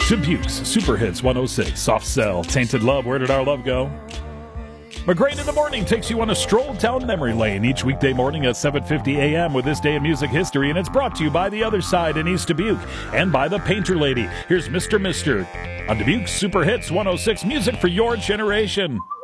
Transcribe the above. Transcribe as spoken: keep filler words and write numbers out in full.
Dubuque's Super Hits one oh six, Soft Cell, Tainted Love, Where Did Our Love Go? McGrain in the Morning takes you on a stroll down memory lane each weekday morning at seven fifty a.m. with This Day in Music History, and it's brought to you by The Other Side in East Dubuque and by The Painter Lady. Here's Mister Mister on Dubuque's Super Hits one oh six, music for your generation.